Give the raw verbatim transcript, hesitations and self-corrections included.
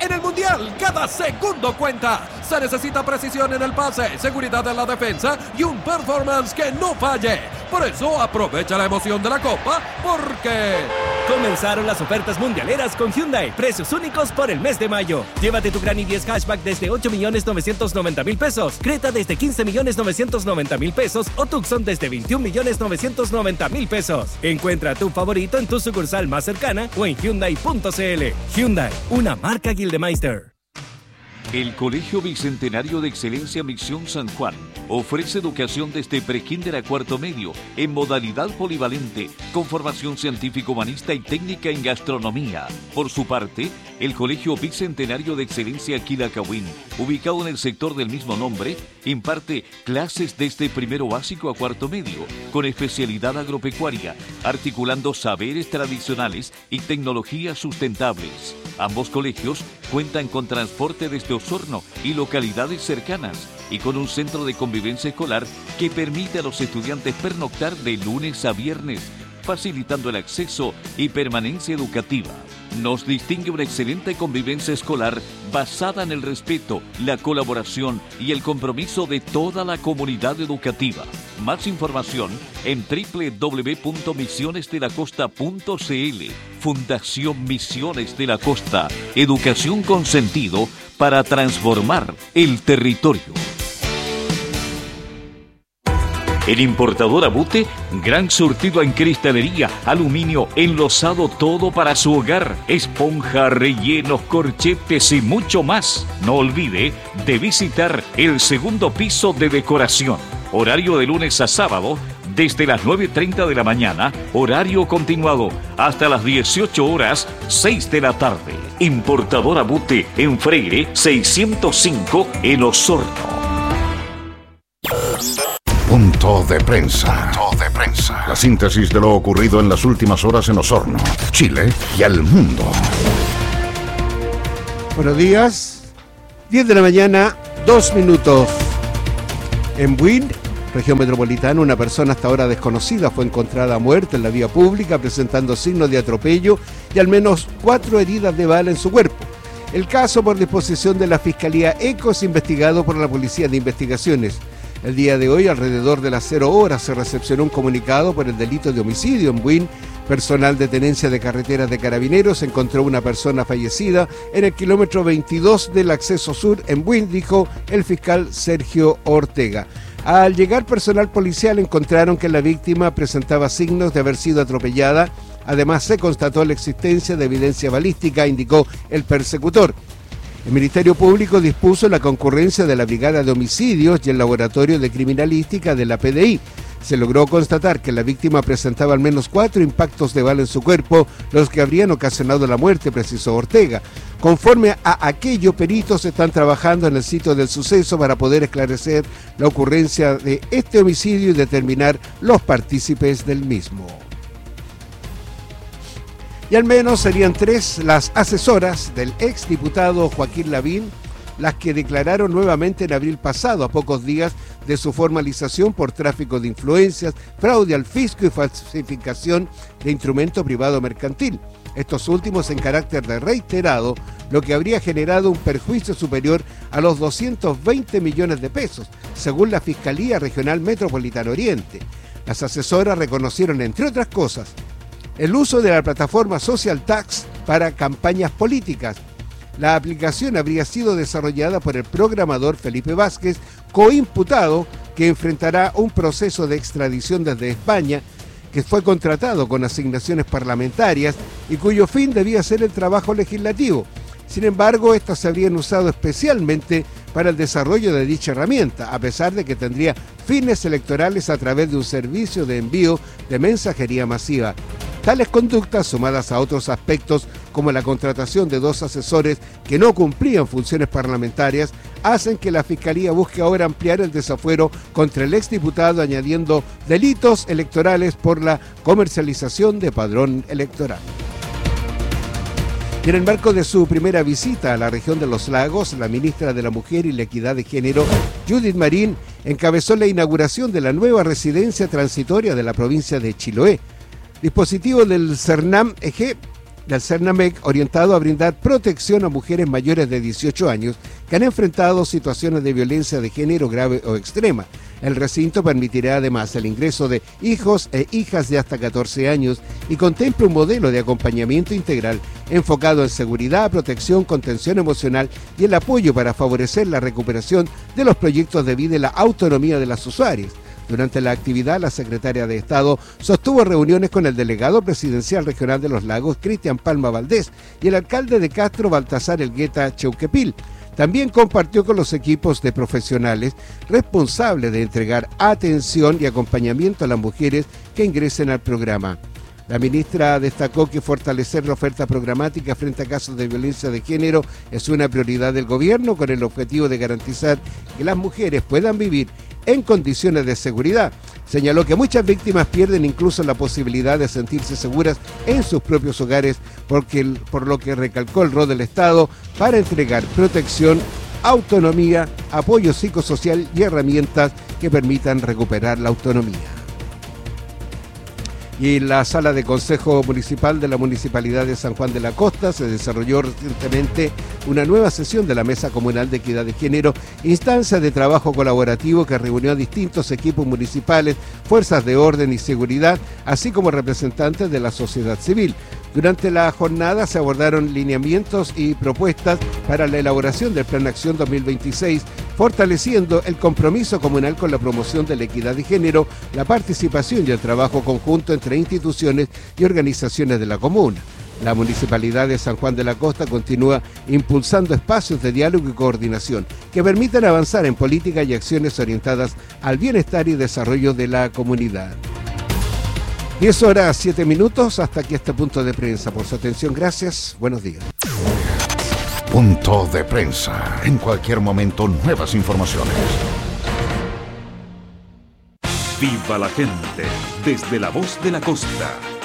En el Mundial, cada segundo cuenta. Se necesita precisión en el pase, seguridad en la defensa y un performance que no falle. Por eso, aprovecha la emoción de la Copa, porque... comenzaron las ofertas mundialeras con Hyundai. Precios únicos por el mes de mayo. Llévate tu Gran i diez Hatchback desde ocho millones novecientos noventa mil pesos. Creta desde quince millones novecientos noventa mil pesos. O Tucson desde veintiún millones novecientos noventa mil pesos. Encuentra tu favorito en tu sucursal más cercana o en Hyundai punto c l. Hyundai, una marca Gildemeister. El Colegio Bicentenario de Excelencia Misión San Juan ofrece educación desde prekinder a cuarto medio en modalidad polivalente con formación científico-humanista y técnica en gastronomía. Por su parte, el Colegio Bicentenario de Excelencia Quilacawin, ubicado en el sector del mismo nombre, imparte clases desde primero básico a cuarto medio con especialidad agropecuaria, articulando saberes tradicionales y tecnologías sustentables. Ambos colegios cuentan con transporte desde Osorno y localidades cercanas y con un centro de convivencia escolar que permite a los estudiantes pernoctar de lunes a viernes, facilitando el acceso y permanencia educativa. Nos distingue una excelente convivencia escolar basada en el respeto, la colaboración y el compromiso de toda la comunidad educativa. Más información en doble u doble u doble u punto misiones de la costa punto c l. Fundación Misiones de la Costa. Educación con sentido para transformar el territorio. El importador Abute, gran surtido en cristalería, aluminio, enlosado, todo para su hogar, esponja, rellenos, corchetes y mucho más. No olvide de visitar el segundo piso de decoración. Horario de lunes a sábado, desde las nueve y treinta de la mañana, horario continuado, hasta las dieciocho horas, seis de la tarde. Importador Abute en Freire seiscientos cinco en Osorno. Punto de prensa. Punto de prensa. La síntesis de lo ocurrido en las últimas horas en Osorno, Chile y al mundo. Buenos días. diez de la mañana, dos minutos. En Buin, región metropolitana, una persona hasta ahora desconocida fue encontrada muerta en la vía pública presentando signos de atropello y al menos cuatro heridas de bala en su cuerpo. El caso, por disposición de la Fiscalía ECO, es investigado por la Policía de Investigaciones. El día de hoy, alrededor de las cero horas, se recepcionó un comunicado por el delito de homicidio en Buin. Personal de tenencia de carreteras de Carabineros encontró una persona fallecida en el kilómetro veintidós del acceso sur en Buin, dijo el fiscal Sergio Ortega. Al llegar personal policial encontraron que la víctima presentaba signos de haber sido atropellada. Además, se constató la existencia de evidencia balística, indicó el persecutor. El Ministerio Público dispuso la concurrencia de la Brigada de Homicidios y el Laboratorio de Criminalística de la P D I. Se logró constatar que la víctima presentaba al menos cuatro impactos de bala en su cuerpo, los que habrían ocasionado la muerte, precisó Ortega. Conforme a aquello, peritos están trabajando en el sitio del suceso para poder esclarecer la ocurrencia de este homicidio y determinar los partícipes del mismo. Y al menos serían tres las asesoras del exdiputado Joaquín Lavín las que declararon nuevamente en abril pasado, a pocos días de su formalización por tráfico de influencias, fraude al fisco y falsificación de instrumento privado mercantil. Estos últimos en carácter de reiterado, lo que habría generado un perjuicio superior a los doscientos veinte millones de pesos, según la Fiscalía Regional Metropolitana Oriente. Las asesoras reconocieron, entre otras cosas, el uso de la plataforma Social Tax para campañas políticas. La aplicación habría sido desarrollada por el programador Felipe Vázquez, coimputado, que enfrentará un proceso de extradición desde España, que fue contratado con asignaciones parlamentarias y cuyo fin debía ser el trabajo legislativo. Sin embargo, estas se habrían usado especialmente para el desarrollo de dicha herramienta, a pesar de que tendría fines electorales a través de un servicio de envío de mensajería masiva. Tales conductas, sumadas a otros aspectos como la contratación de dos asesores que no cumplían funciones parlamentarias, hacen que la Fiscalía busque ahora ampliar el desafuero contra el exdiputado, añadiendo delitos electorales por la comercialización de padrón electoral. Y en el marco de su primera visita a la región de Los Lagos, la ministra de la Mujer y la Equidad de Género, Judith Marín, encabezó la inauguración de la nueva residencia transitoria de la provincia de Chiloé. Dispositivo del CERNAM E G del Cernamec orientado a brindar protección a mujeres mayores de dieciocho años que han enfrentado situaciones de violencia de género grave o extrema. El recinto permitirá además el ingreso de hijos e hijas de hasta catorce años y contempla un modelo de acompañamiento integral enfocado en seguridad, protección, contención emocional y el apoyo para favorecer la recuperación de los proyectos de vida y la autonomía de las usuarias. Durante la actividad, la secretaria de Estado sostuvo reuniones con el delegado presidencial regional de los Lagos, Cristian Palma Valdés, y el alcalde de Castro, Baltasar Elgueta Cheuquepil. También compartió con los equipos de profesionales responsables de entregar atención y acompañamiento a las mujeres que ingresen al programa. La ministra destacó que fortalecer la oferta programática frente a casos de violencia de género es una prioridad del gobierno con el objetivo de garantizar que las mujeres puedan vivir en condiciones de seguridad. Señaló que muchas víctimas pierden incluso la posibilidad de sentirse seguras en sus propios hogares, porque, por lo que recalcó el rol del Estado para entregar protección, autonomía, apoyo psicosocial y herramientas que permitan recuperar la autonomía. Y en la sala de Consejo Municipal de la Municipalidad de San Juan de la Costa se desarrolló recientemente una nueva sesión de la Mesa Comunal de Equidad de Género, instancia de trabajo colaborativo que reunió a distintos equipos municipales, fuerzas de orden y seguridad, así como representantes de la sociedad civil. Durante la jornada se abordaron lineamientos y propuestas para la elaboración del Plan Acción dos mil veintiséis, fortaleciendo el compromiso comunal con la promoción de la equidad de género, la participación y el trabajo conjunto entre instituciones y organizaciones de la comuna. La Municipalidad de San Juan de la Costa continúa impulsando espacios de diálogo y coordinación que permitan avanzar en políticas y acciones orientadas al bienestar y desarrollo de la comunidad. diez horas, siete minutos, hasta aquí este punto de prensa. Por su atención, gracias, buenos días. Punto de prensa. En cualquier momento, nuevas informaciones. Viva la gente, desde la voz de la costa.